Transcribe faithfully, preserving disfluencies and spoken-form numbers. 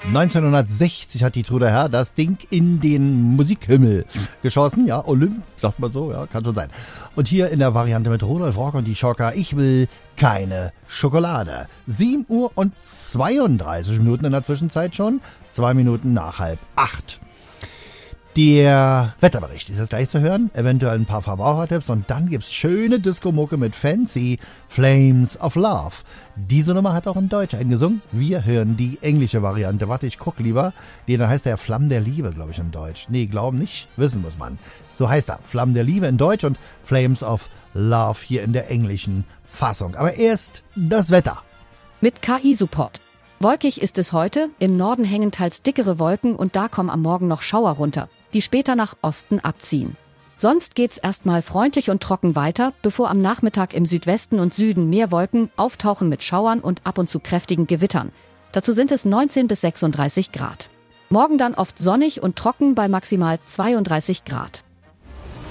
neunzehnhundertsechzig hat die Truder Herr das Ding in den Musikhimmel geschossen. Ja, Olymp, sagt man so, ja, kann schon sein. Und hier in der Variante mit Rudolf Rock und die Schocker, ich will keine Schokolade. sieben Uhr und zweiunddreißig Minuten in der Zwischenzeit schon, zwei Minuten nach halb acht. Der Wetterbericht ist jetzt gleich zu hören, eventuell ein paar Verbrauchertipps und dann gibt's schöne Disco-Mucke mit Fancy Flames of Love. Diese Nummer hat auch in Deutsch eingesungen. Wir hören die englische Variante. Warte, ich guck lieber. Die, da heißt der Flammen der Liebe, glaube ich, in Deutsch. Nee, glauben nicht, wissen muss man. So heißt er. Flammen der Liebe in Deutsch und Flames of Love hier in der englischen Fassung. Aber erst das Wetter. Mit K I-Support. Wolkig ist es heute, im Norden hängen teils dickere Wolken und da kommen am Morgen noch Schauer runter, die später nach Osten abziehen. Sonst geht's erstmal freundlich und trocken weiter, bevor am Nachmittag im Südwesten und Süden mehr Wolken auftauchen mit Schauern und ab und zu kräftigen Gewittern. Dazu sind es neunzehn bis sechsunddreißig Grad. Morgen dann oft sonnig und trocken bei maximal zweiunddreißig Grad.